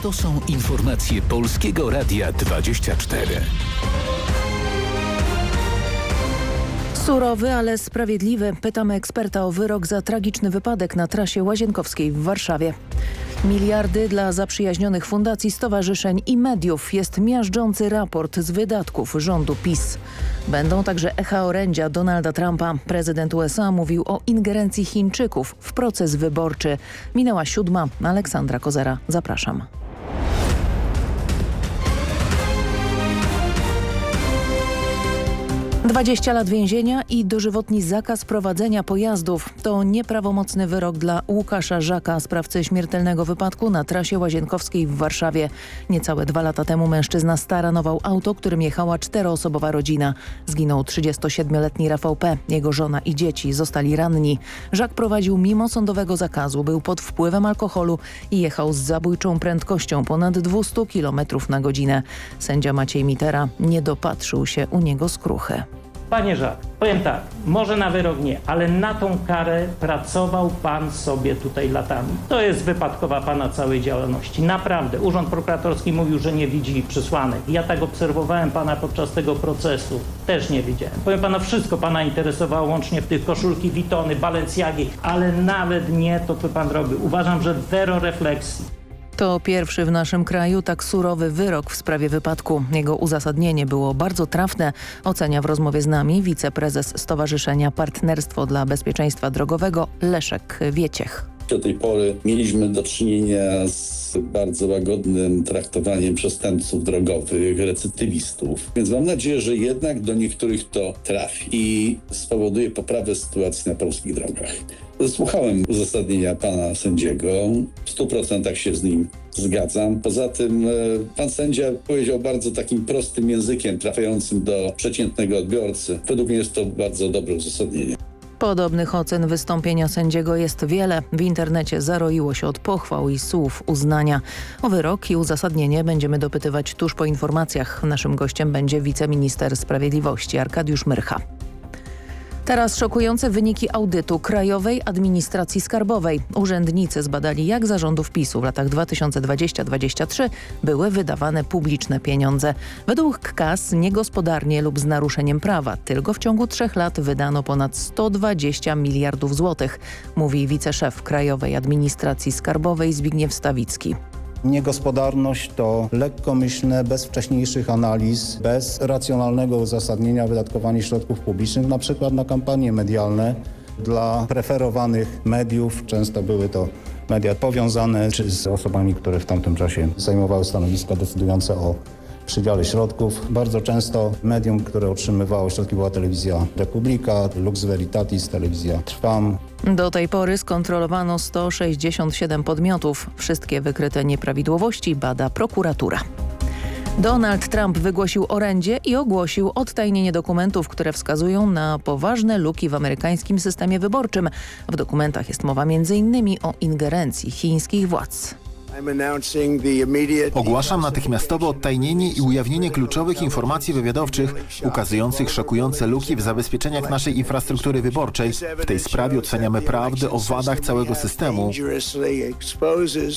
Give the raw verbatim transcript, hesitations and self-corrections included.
To są informacje Polskiego Radia dwadzieścia cztery. Surowy, ale sprawiedliwy. Pytamy eksperta o wyrok za tragiczny wypadek na trasie Łazienkowskiej w Warszawie. Miliardy dla zaprzyjaźnionych fundacji, stowarzyszeń i mediów. Jest miażdżący raport z wydatków rządu PiS. Będą także echa orędzia Donalda Trumpa. Prezydent U S A mówił o ingerencji Chińczyków w proces wyborczy. Minęła siódma. Aleksandra Kozera. Zapraszam. dwadzieścia lat więzienia i dożywotni zakaz prowadzenia pojazdów. To nieprawomocny wyrok dla Łukasza Żaka, sprawcy śmiertelnego wypadku na trasie Łazienkowskiej w Warszawie. Niecałe dwa lata temu mężczyzna staranował auto, którym jechała czteroosobowa rodzina. Zginął trzydziestosiedmioletni Rafał P. Jego żona i dzieci zostali ranni. Żak prowadził mimo sądowego zakazu, był pod wpływem alkoholu i jechał z zabójczą prędkością ponad dwieście kilometrów na godzinę. Sędzia Maciej Mitera nie dopatrzył się u niego skruchy. Panie Żak, powiem tak, może na wyrok nie, ale na tą karę pracował pan sobie tutaj latami. To jest wypadkowa pana całej działalności. Naprawdę. Urząd Prokuratorski mówił, że nie widzi przesłanek. Ja tak obserwowałem pana podczas tego procesu. Też nie widziałem. Powiem panu, wszystko pana interesowało, łącznie w tych koszulki Vuittony, Balenciagi, ale nawet nie to, co pan robił. Uważam, że zero refleksji. To pierwszy w naszym kraju tak surowy wyrok w sprawie wypadku. Jego uzasadnienie było bardzo trafne, ocenia w rozmowie z nami wiceprezes Stowarzyszenia Partnerstwo dla Bezpieczeństwa Drogowego Leszek Wieciech. Do tej pory mieliśmy do czynienia z bardzo łagodnym traktowaniem przestępców drogowych, recydywistów. Więc mam nadzieję, że jednak do niektórych to trafi i spowoduje poprawę sytuacji na polskich drogach. Słuchałem uzasadnienia pana sędziego, w stu procentach się z nim zgadzam. Poza tym pan sędzia powiedział bardzo takim prostym językiem, trafiającym do przeciętnego odbiorcy. Według mnie jest to bardzo dobre uzasadnienie. Podobnych ocen wystąpienia sędziego jest wiele. W internecie zaroiło się od pochwał i słów uznania. O wyrok i uzasadnienie będziemy dopytywać tuż po informacjach. Naszym gościem będzie wiceminister sprawiedliwości Arkadiusz Myrcha. Teraz szokujące wyniki audytu Krajowej Administracji Skarbowej. Urzędnicy zbadali, jak za rządów PiSu w latach dwa tysiące dwudziestym do dwudziestego trzeciego były wydawane publiczne pieniądze. Według K A S niegospodarnie lub z naruszeniem prawa. Tylko w ciągu trzech lat wydano ponad sto dwadzieścia miliardów złotych, mówi wiceszef Krajowej Administracji Skarbowej Zbigniew Stawicki. Niegospodarność to lekkomyślne, bez wcześniejszych analiz, bez racjonalnego uzasadnienia wydatkowanie środków publicznych, na przykład na kampanie medialne dla preferowanych mediów. Często były to media powiązane czy z osobami, które w tamtym czasie zajmowały stanowiska decydujące o przydziale środków. Bardzo często medium, które otrzymywało środki, była telewizja Republika, Lux Veritatis, telewizja Trwam. Do tej pory skontrolowano sto sześćdziesiąt siedem podmiotów. Wszystkie wykryte nieprawidłowości bada prokuratura. Donald Trump wygłosił orędzie i ogłosił odtajnienie dokumentów, które wskazują na poważne luki w amerykańskim systemie wyborczym. W dokumentach jest mowa między innymi o ingerencji chińskich władz. Ogłaszam natychmiastowe odtajnienie i ujawnienie kluczowych informacji wywiadowczych ukazujących szokujące luki w zabezpieczeniach naszej infrastruktury wyborczej. W tej sprawie oceniamy prawdę o wadach całego systemu.